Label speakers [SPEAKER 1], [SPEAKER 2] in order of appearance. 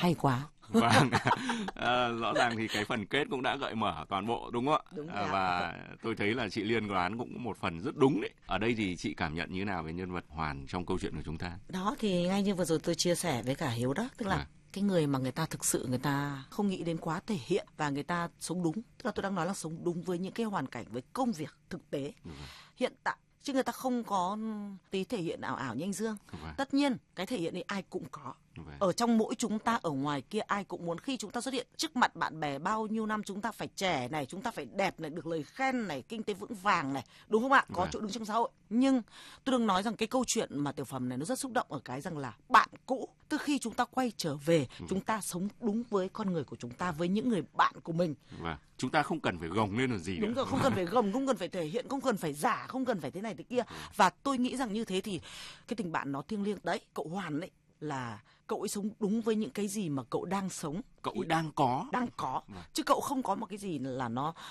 [SPEAKER 1] Hay quá.
[SPEAKER 2] Vâng, rõ ràng thì cái phần kết cũng đã gợi mở toàn bộ đúng không ạ?
[SPEAKER 1] Đúng rồi.
[SPEAKER 2] Và tôi thấy là chị Liên đoán cũng một phần rất đúng đấy. Ở đây thì chị cảm nhận như thế nào về nhân vật Hoàn trong câu chuyện của chúng ta?
[SPEAKER 1] Đó thì ngay như vừa rồi tôi chia sẻ với cả Hiếu đó, tức là cái người mà người ta thực sự người ta không nghĩ đến quá thể hiện và người ta sống đúng, tức là tôi đang nói là sống đúng với những cái hoàn cảnh, với công việc thực tế hiện tại, chứ người ta không có tí thể hiện ảo ảo như anh Dương. Tất nhiên cái thể hiện này ai cũng có. Ở trong mỗi chúng ta, ở ngoài kia ai cũng muốn khi chúng ta xuất hiện trước mặt bạn bè bao nhiêu năm chúng ta phải trẻ này, chúng ta phải đẹp này, được lời khen này, kinh tế vững vàng này, đúng không ạ? Có chỗ đứng trong xã hội. Nhưng tôi đừng nói rằng cái câu chuyện mà tiểu phẩm này nó rất xúc động ở cái rằng là bạn cũ, từ khi chúng ta quay trở về, chúng ta sống đúng với con người của chúng ta, với những người bạn của mình.
[SPEAKER 2] Chúng ta không cần phải gồng lên là gì
[SPEAKER 1] đúng rồi, không cần phải gồng, không cần phải thể hiện, không cần phải giả, không cần phải thế này thế kia. Và tôi nghĩ rằng như thế thì cái tình bạn nó thiêng liêng đấy. Cậu Hoàn đấy là cậu ấy sống đúng với những cái gì mà cậu đang sống,
[SPEAKER 2] cậu ấy đang có,
[SPEAKER 1] chứ cậu không có một cái gì là nó